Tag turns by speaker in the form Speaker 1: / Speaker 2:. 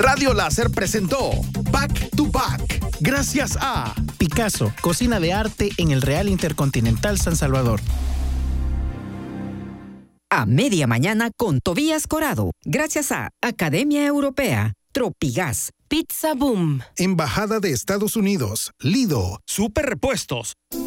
Speaker 1: Radio Láser presentó Back to Back. Gracias a
Speaker 2: Picasso, cocina de arte en el Real Intercontinental San Salvador.
Speaker 3: A media mañana con Tobías Corado. Gracias a Academia Europea, Tropigas,
Speaker 4: Pizza Boom,
Speaker 5: Embajada de Estados Unidos, Lido,
Speaker 6: Super Repuestos,